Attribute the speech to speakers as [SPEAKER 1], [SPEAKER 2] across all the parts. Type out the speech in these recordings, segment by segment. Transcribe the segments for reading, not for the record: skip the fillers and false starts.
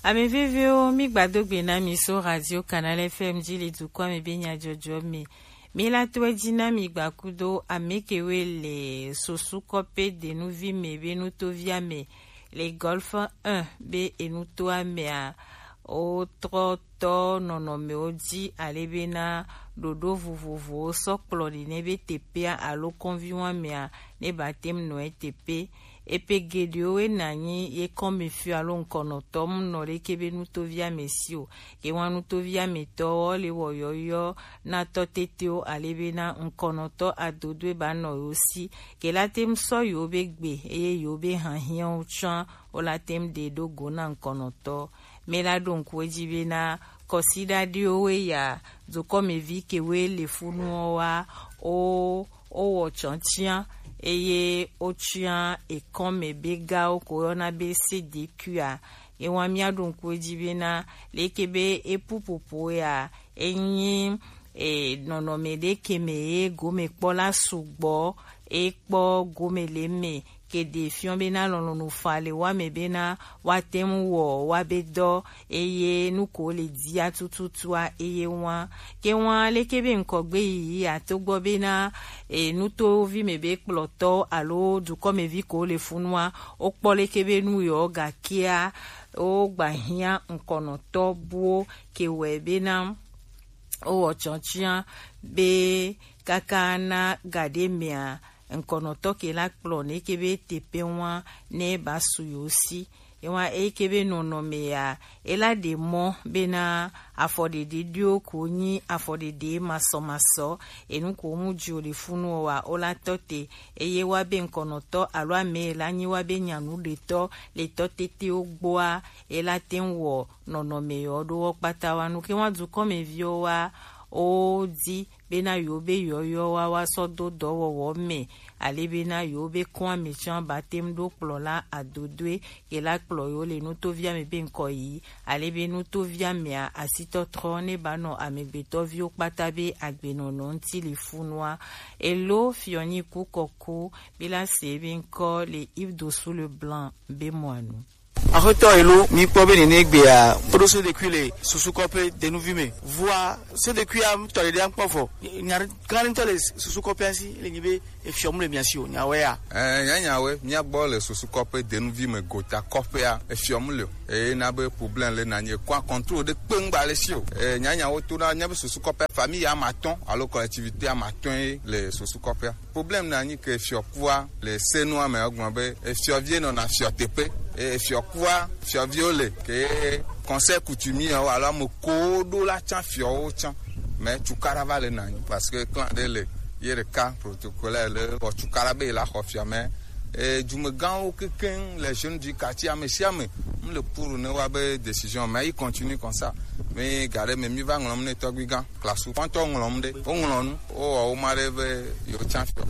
[SPEAKER 1] Ame vivyo mi gbadogbe na mi so radio Canal FM jili tukwa me benya jojo me. Mi la tuwe jina mi gbakudo amekewe le sosu kope de nou vi me be nou to via me. Le golf 1 be e nou to a me a o troto nono me oji alebe na dodo vuvuvu so klodi ne be tepe a alo konviwa me a ne batem no e tepe. Epe gedio we nanyi ye kome fu alo nkono tom no le kebe nuto via mesio ke wan nuto via meto le woyoyo na to teteo alebe na nkono to adodwe ba no osi ke la tem so yo be gbe eye yo be han hian chan o la tem de dogo na nkono to me la don ko jibe na consider dio we ya zo kome vi ke we le funu wa o wo chantian eye ochian e kome bega o corona be CDQA e wa mi adun ko jibe na lekebe e pupupu ya enyi e nono me de keme e gome pola sugbo e po gome le me ke de fion be na lono no fale wa me be na wa temu wo wa be do eye nu ko le di atututua eye wa ke wa le kebe nko gbe yi atogbo be na e nu to vi me be ploto alo du ko me vi ko le funwa o po le kebe nu yo ga kia o gba hia nkono to buo ke we be na o chonchian be kakana gademia nkono toke la klone kebe tepe wa ne basu yosi ewa kebe nono me ya ela de mo bena afode de dio konyi afode de maso enu ko mu joli funu wa ola tote eye wa be nkono to alwa me la nyi wa be nyanu de to le tote te ogboa ela tenwo nono me yo do pata wa nu ke wa du come vio wa o di bena yobe yoyo wa so do wo me alebe na yobe kwa mechan batem do plola adodwe ke la ployo le no to via me ben koyi alebe no to via me asito trone bano amegbeto vio patabe agbenono nti le funwa elo fioni kukoku bila sebin ko le Yves Dossou le blanc be moanou.
[SPEAKER 2] En retour, hello, mi pobe ni negbe a production de cuile susu kope de nou vime. Voa ce de cuile to le diam pofo. Nyar kan to le susu kope asi le ngibe e fiom le miasio nyawe a.
[SPEAKER 3] Nyawe, mi agbo le susu kope de nou vime gota kope a e fiom le. E na be problème le na nye kwa contrôle de pengba le sio. Nyawe to na nyabe susu kope famille a maton alors collectivité a maton le susu kope. Problème na nye ke fiopwa le senwa me agmabe e fiovie non na fiotepe. Et fiokwa fioviole que conseil coutumier alors mo kodo la chan fio chan mais tu caravale nani parce que quand le hier cas protocolaire le tu carabe la khofia mais et du me gan au quelqu'un les jeunes du quartier amesiame le pour ne wa be décision mais il continue comme ça mais garder me mi va ngom ne to gbigan classe quand on ngom de on o mareve yo chan fio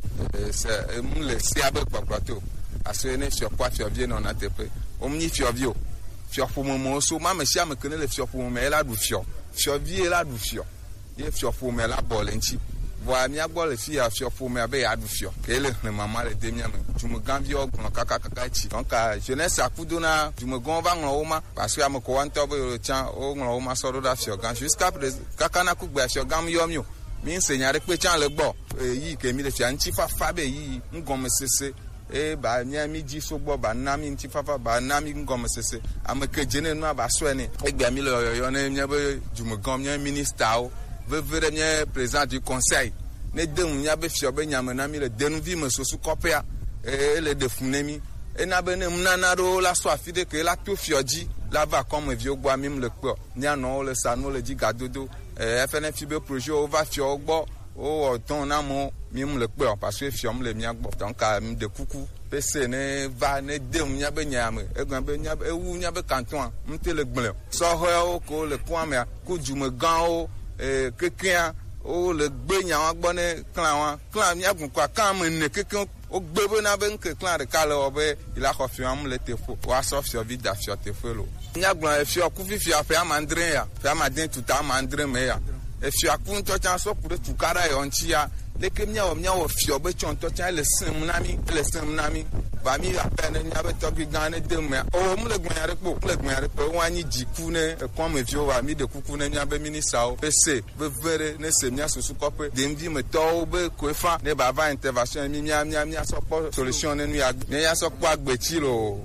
[SPEAKER 3] c'est le si avec papato asene fiokwa fiovie non atepe omni fiovio fiofumo so ma me sia me kene le fiofumo me la du fiovie la du fio ye fiofumo me la bolenchi voa mi agbo le fia fiofumo me be ya du fio kele ne mama le demia me tu me ganvio kon kaka chi donc jeunesse akudona tu me gon va ngoma parce que am ko wanto be chan o ngoma so do da fio gan jusqu'à kaka na ku gba fio gam yomio mi enseigner pe chan le gbo yi ke mi le fia nchi fa be yi ngom sese e ba nyami ji sogbo ba nami nti fafa ba nami ngom sese ameke jene no ba soene egba mi lo yo ne nyabe jumugom nya minister o vevere nya président du conseil ne dem nyabe fiobe nyame na mi le denvi me sosu kopia e le defunemi e na be ne mnana ro la so afide ke la to fioji la va comme vieux gbo mi le pe nya no le sano le di gadodo FNF be projet o va fio gbo o ton na mo mi le pe parce que fiom le mi agbo donc de kuku pc ne va ne dem nya be nyame egan be nya be ewu nya be canton mte le gble so ho ko le kwame ku jume gan o kekea o le gbe nya wa gbo ne clan nya gun kwa kan me ne keke o gbe be na be nke clan de kale obe ila ko fiom le tefo wa so fio vida fio tefo lo nya gbo fio ku fi fio fa mandrin ya fa madin tout a mandrin me ya e fio akun to chan so pour tu kara yo ntia le ke mia o fio be chon to chan le sem nami va mi appelle nya be to bi gan de me o mu le gban po wa ni jiku ne kon me vio va mi de kuku ne nya be ministra o be se be vere ne se mia susu kope de mdi me to be ko fa ne ba va intervention mi mia so po solution ne ya so po agbeti lo.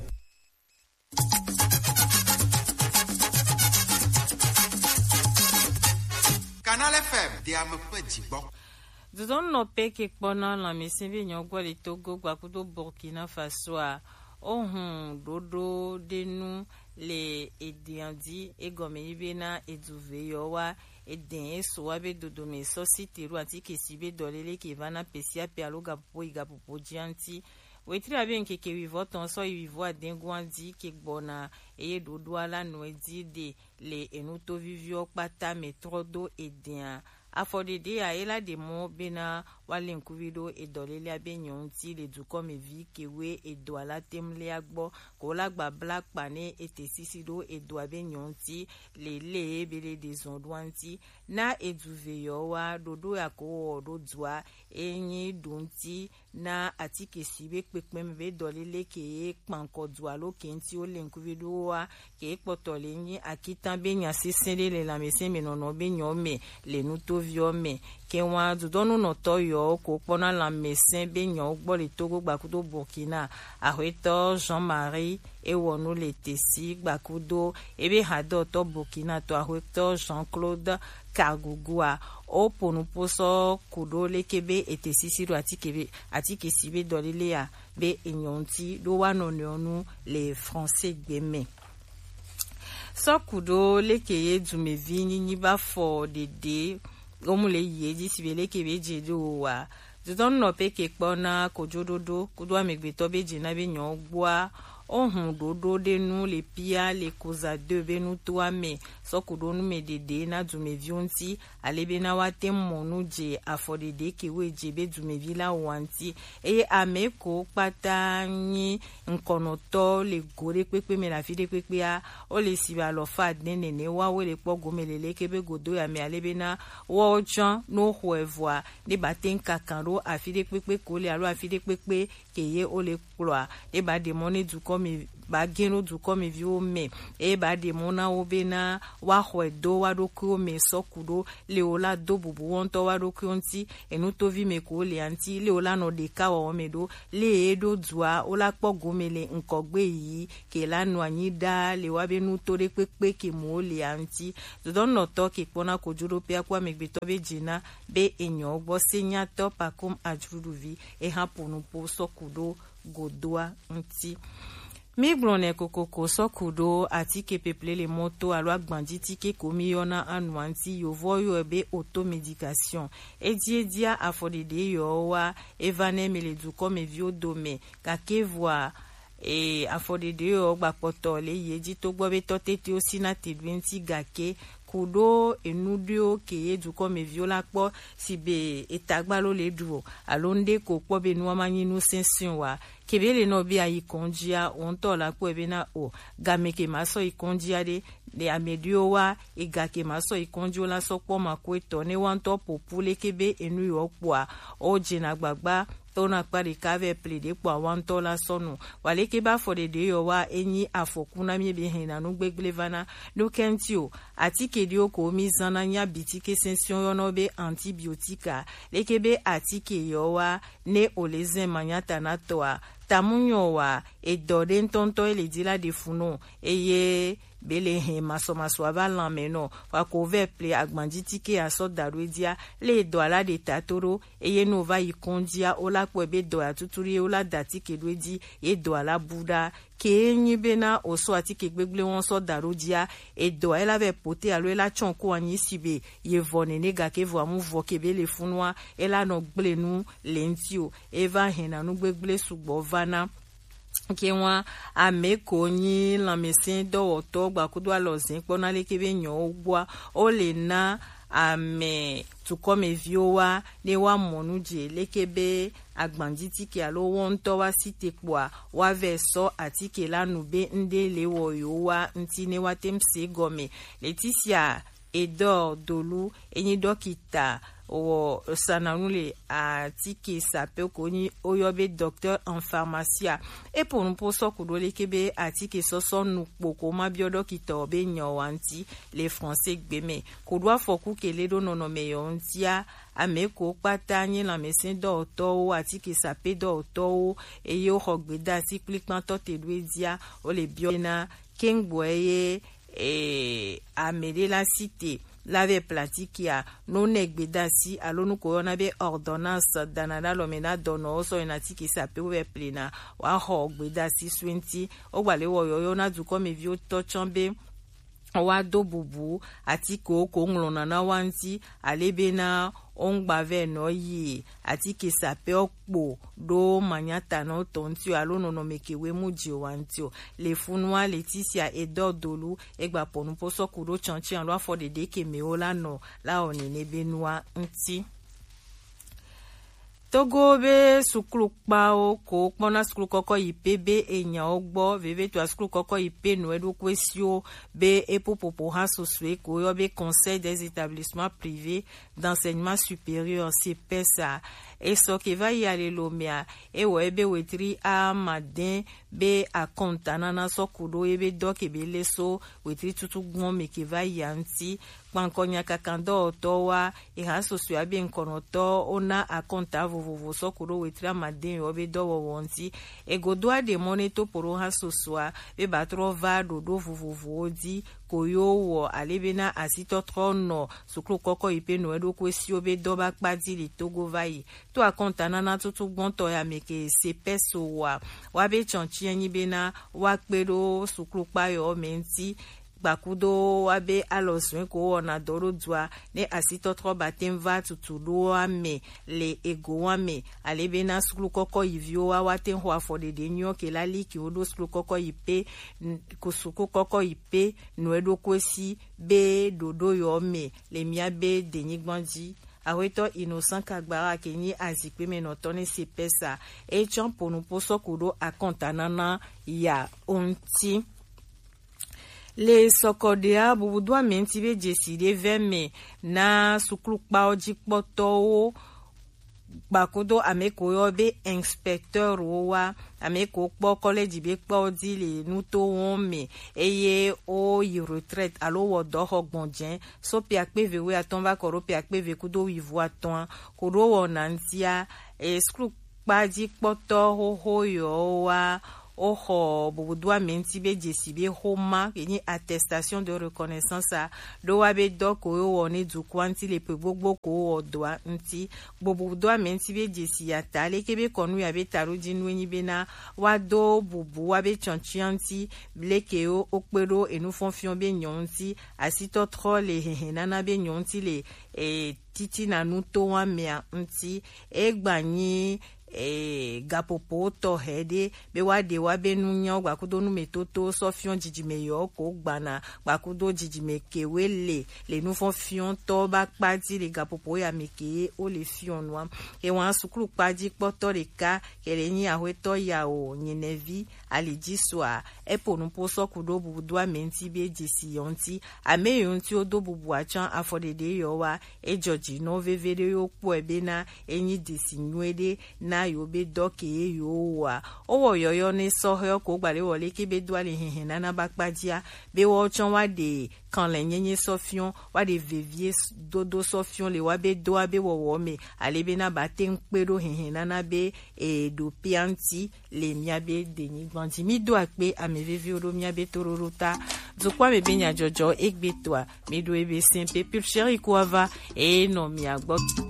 [SPEAKER 4] Canal FM de am petit bon.
[SPEAKER 1] Dudon no pe ke kpona la mesinbe nyogwa le Togo gbakudo Burkina Faso a ohun dodo denu le ediandi egome ibena eduve yowa eden esowa be dodo me so sitiru ati kesibe dolele ke vana pesia pe aloga po igapopo jianti wetri abi nkeke wivo ton so wivo adengwandi ke gbona eye dodo ala no edi de le enuto vivio pata metrodo eden afodede a ela de mo bena wale nkuvido edolele abenyonti le dukome vi kewe edo ala temle agbo ko la gba black pane etesisido edo abenyonti le bele de zondwanti na eduveyo wa dodo yako dodua enyi donti na atike sibe pekpembe dolele ke pankodua lo kenti o le nkuvido wa ke potole nyi akitan benya sisele le la mese menono benyome le nuto viome ke wa dudonu no toyo ko pona la mesin benyo gbo le Togo gbakudo Burkina ahweto Jean-Marie ewonu le tesi gbakudo ebe hado to Burkina to ahweto Jean-Claude Kagugua o ponu poso kudo lekebe etesisiru atike sibe dolile a be enyonti do wa no neonu le français gbeme so kudo lekeye dumevi ni ba for dede omule yeji sibele kebe jedo wa dudon no pe ke kpona kojododo kudo amegbe to be jina be nyon gboa ohun dodo denu le pia le koza de benu to ame so kudo nu me dede na dumevi onti alebe na wate monu je afodede ke we je be dumevi la wanti e ame ko pata ni nkonoto le gore pepe me la fide pepe a o le siba lo fa nene wa we le pogo melele kebe godo ya me alebe na wo jan no hoevoa de baten kakaro afide pepe ko le alo afide pepe ke ye o le ploa e ba de moni du comme ba geno du comme vio me e ba de mona obena wa hoedo wa do ko me sokudo le ola do bubu wonto wa do konti enu to vi me ko le anti le ola no de ka wa me do le edo dua ola pogo mele nkogbe yi ke la no anyi da le wa be nu to de pepe ke mo le anti do no to ke pona ko juro pe akwa me gbe to be jina be enyo gbo senya to pakum ajruduvi e haponu po sokudo godoa nti mi blone kokoko sokudo ati ke peple le moto alo agbandi ti ke komi yona anuanti yo voyo ebe automédication edia afodede yo wa evane mele du comme vio dome ka ke voa e afodede yo gbapoto le yeji to gbo be to tete o sina tedwenti gake kudo enudio ke du comme viola po sibe etagbalo le duo alonde ko po be nu amanyinu sension wa kebele no bi ayi konjia onto la po ebe na o gameke maso ikonjia de amedio wa igake maso ikonjo la so po makweto ne wanto popule kebe enu yo po o jina gbagba tona pari kave plede po awanto la sonu wale ke ba for de yo wa enyi afokuna mi be hina no gbeglevana no kentio atike dio ko mi zana nya bitike sension yo no be antibiotika lekebe atike yo wa ne olezen manyata na toa tamunyo wa edode ntonto ele dila de funo eye bele he maso abala meno wa ko veple agbanditi ke aso daruedia le do ala de tatoro eye no va ikondia ola po ebe do atuturi ola dati ke duedi e do ala buda ke enyi bena oso ati ke gbegble won so darudia e do ela ve pote alo ela chonko anyi sibe ye vone nega ke vo amu vo ke bele funwa ela no gblenu lentio eva hena no gbegble sugbo vana ke wa ameko nyi la mesin do oto gbakudo alozin pona lekebe nyon ogboa o le na ame tu comme viowa ne wa monuje lekebe agbanditi ke alo wonto wa site kwa wa verso atike la nube nde le wo yo wa ntine wa temse gome Leticia Edor Dolu enyi dokita o sananule a tiki sape koni oyobe docteur en pharmacie et pour nous pour so kudole kebe a tiki so nu poko ma biodo kita obe nyawanti les français gbeme kodwa foku kele do nono meyontia ameko patanye la mesin do to a tiki sape do to e yo hogbeda si cliquement to te dia o le biona kengboye e amede la cité l'avait platiqué non egbedasi alonu corona be ordonnance danada lomena dono so inati ki sape we plena wa ho gbedasi 20 o gbale wo yo na du ko me vi o to chambe wa do bubu ati ko nglona na wanti alebena ongbave no yi ati ki sape okpo do manyata no tonti alono no mekewe muji wantio le funwa Leticia Edor Dolu egba ponu poso kudo chanchi an lo for de ke meola no la oni ne benua nti Togo be sukulu pao ko pona sukulu koko ipebe enya ogbo veve to sukulu koko ipe no edu kwesio be epopopo ha soswe ko yo be conseil des établissements privés d'enseignement supérieur CPESA et so ke va y aller lomia e webe wetri a maden be a kontana na so kudo ebe doke be leso wetri tutu gmo me ke va yanti pankonya kakando towa e ha soswe abi nkonoto ona a konta vovovo so kudo wetri a maden obe do wonti e godwa de moneto poro ha soswa be batro va do vovovo di koyo wo alebena asito trono sukulu koko ipe no edo kwesi obe do bakpadi li Togo vai to akontana na tutu gbonto ya meke sepeso wa be chanchi enyi bena wa kpedo sukulu payo menti bakudo wabe aloswen ko ona doro dua ne asito tro batem va tutudo ame le ego ame alebena sukulu koko ivio wa waten ho afode de nyo ke la li ki odo sukulu koko ipe kusuku koko ipe no edo kwesi be dodo yo me le miabe de nyigbandi aweto innocent kagbara kenyi azikpe menotone CPESA e champo no poso kudo akontanana ya onti le sokodea bubudwa menti be jeside veme na sukulu pao jikpoto bakudo ameko yo be inspecteur wa ameko po college be po di le nuto wonme eye o yi retraite alo wodo hogbonjen so piakpe vewe atonba koro piakpe ve kudo wivu aton koro wonantia e sukulu pa jikpoto ho yo wa oho bubudwa menti be jesibe homa keni attestation de reconnaissance a do wabe doko yo woni du kwanti le pe gbogbo ko odwa nti bubudwa menti be jesi atale kebe konu ya be tarudi nweni bena wado bubu wabe chanchianti bleke yo okpero enu fonfion be nyonti asito tro le henana be nyonti le titi na nuto wa mea nti egbanyi gapopo to hede be wade wabe nunya gbakudo nu metoto so fion jijime yo ko gbana gbakudo jijime kewele le nu fon fion to ba padi le gapopo ya meke o le fion noa e wan sukulu padi poto le ka kele ni ahweto ya o nyenevi aliji soa e ponu poso kudo bubudwa menti be jisi yonti ame yonti odo bubu achan afodede yo wa e joji no vevere yo po ebena enyi disi nwede na yobe doke yo wa owo yoyo ni soho ko gbare wole ki be dwale hinhina na bakpadia be wo chon wa de kan le nyenye sofion wa de vevier dodo sofion le wa be do abe wo me alebe na baten pedo hinhina na be e do pianti le miabe deni gbandi mi do akpe ame vevi odo miabe tororota zokwa me benya jojo egbetwa mi do ebe simple pure chéri ko ava e no mi agbo